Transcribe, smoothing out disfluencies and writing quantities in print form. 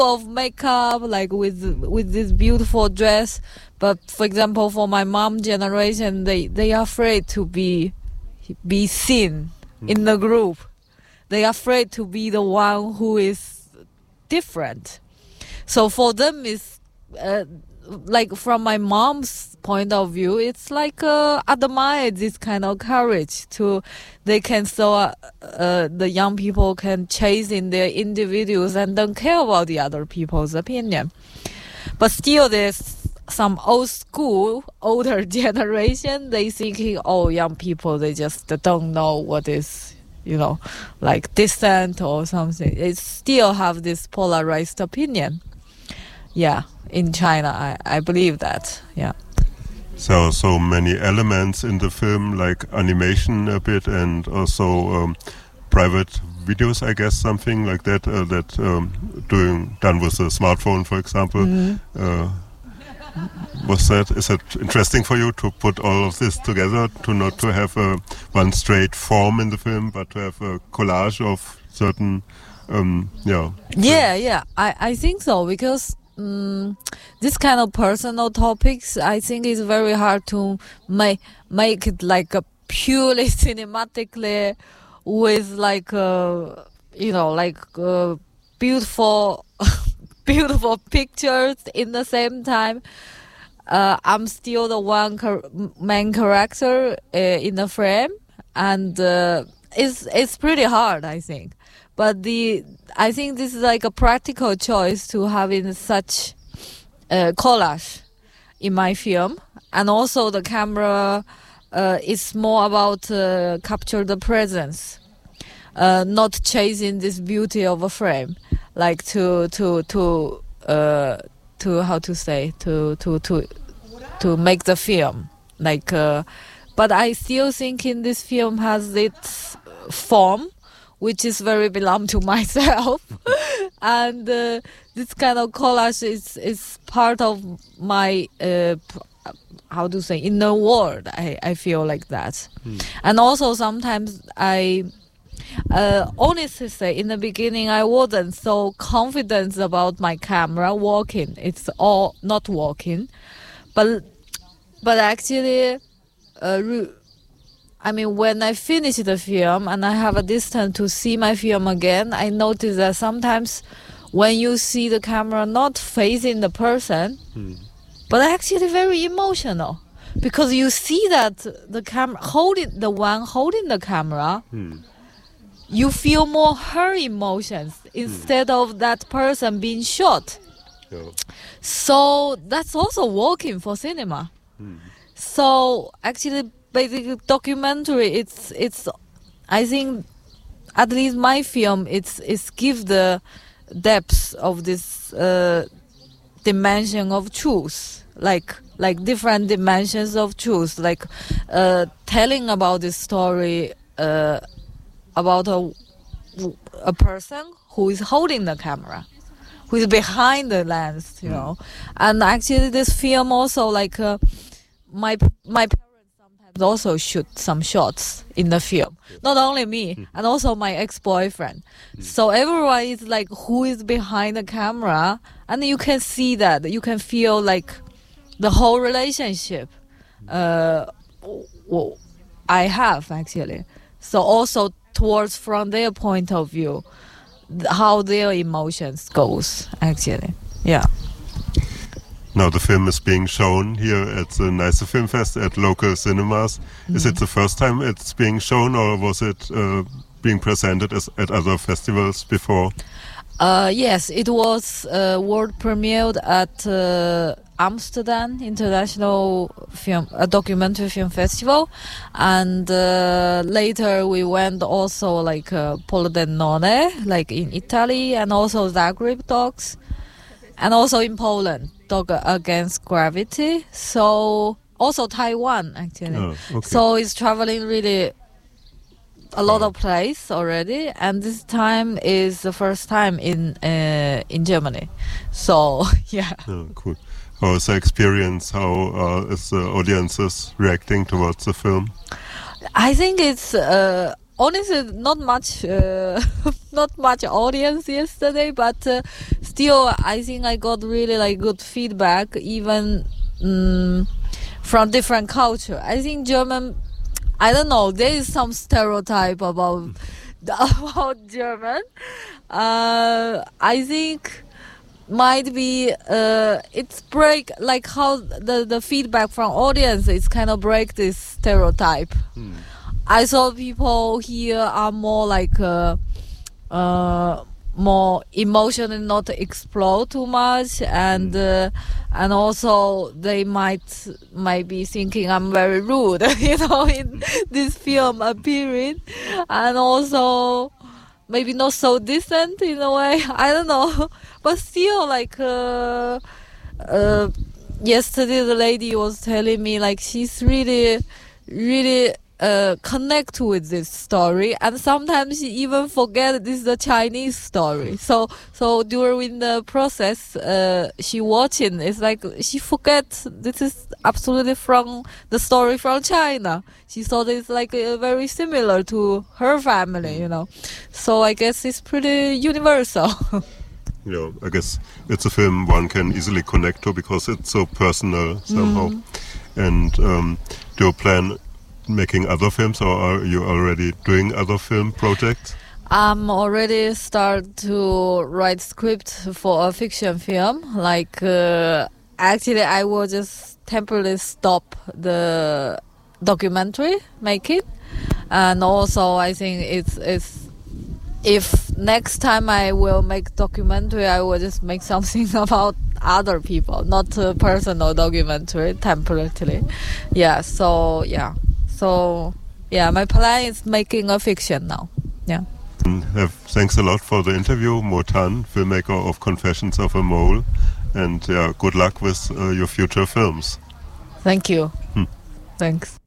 of makeup, like with this beautiful dress. But for example, for my mom generation, they are afraid to be seen in the group. They are afraid to be the one who is different. So for them, it's like from my mom's point of view, it's like admire this kind of courage to they can the young people can chase in their individuals and don't care about the other people's opinion. But still, there's some older generation. They thinking, oh, young people, they just don't know what is, like dissent or something. It still have this polarized opinion. Yeah, in China, I believe that. Yeah. So many elements in the film, like animation a bit, and also private videos, I guess, something like that. Done with a smartphone, for example. Mm-hmm. Is that interesting for you to put all of this together, to not to have one straight form in the film, but to have a collage of certain, Yeah, I think so, because this kind of personal topics, I think it's very hard to make it like a purely cinematically with like beautiful beautiful pictures in the same time. I'm still the one main character in the frame, and it's pretty hard, I think. But I think this is like a practical choice to having such collage in my film, and also the camera is more about capture the presence, not chasing this beauty of a frame, like to how to say to make the film like. But I still think in this film has its form, which is very belong to myself, and this kind of collage is part of my how to say inner world. I feel like that, and also sometimes I. Honestly say, in the beginning, I wasn't so confident about my camera working. It's all not working, but actually, I mean, when I finish the film and I have a distance to see my film again, I notice that sometimes when you see the camera not facing the person, but actually very emotional, because you see that the camera holding the camera. You feel more her emotions instead of that person being shot. Yeah. So that's also working for cinema. So actually, basically, documentary, it's. I think, at least my film, it's give the depth of this dimension of truth, like different dimensions of truth, like telling about this story. About a person who is holding the camera, who is behind the lens, And actually, this film also like my parents sometimes also shoot some shots in the film. Not only me, and also my ex-boyfriend. So everyone is like who is behind the camera, and you can see that, you can feel like the whole relationship. I have actually. So also towards from their point of view, how their emotions goes actually. Yeah. Now the film is being shown here at the Neisse Film Fest at local cinemas. Is it the first time it's being shown, or was it being presented at other festivals before? Yes, it was world premiered at Amsterdam International Documentary Film Festival, and later we went also like Pordenone, like in Italy, and also Zagreb Dogs, and also in Poland, Dog Against Gravity. So also Taiwan actually. Oh, okay. So it's traveling really a lot of place already, and this time is the first time in Germany. So yeah. Oh, cool. How is the experience? How is the audiences reacting towards the film? I think it's honestly, not much audience yesterday, but still, I think I got really like good feedback, even from different culture. I think German, I don't know, there is some stereotype about German. I think might be it's break like how the feedback from audience is kind of break this stereotype. I thought people here are more like more emotionally not explore too much, and also they might be thinking I'm very rude, in this film appearing, and also maybe not so decent in a way. I don't know, but still, like yesterday the lady was telling me like she's really connect with this story, and sometimes she even forget this is a Chinese story. So during the process, she watching, it's like she forgets this is absolutely from the story from China. She thought it's like very similar to her family, So I guess it's pretty universal. I guess it's a film one can easily connect to because it's so personal somehow. And do you plan making other films, or are you already doing other film projects? I'm already start to write script for a fiction film. Like actually, I will just temporarily stop the documentary making, and also I think it's if next time I will make documentary, I will just make something about other people, not a personal documentary temporarily. So my plan is making a fiction now. Yeah. Thanks a lot for the interview, Mo Tan, filmmaker of Confessions of a Mole, and good luck with your future films. Thank you. Thanks.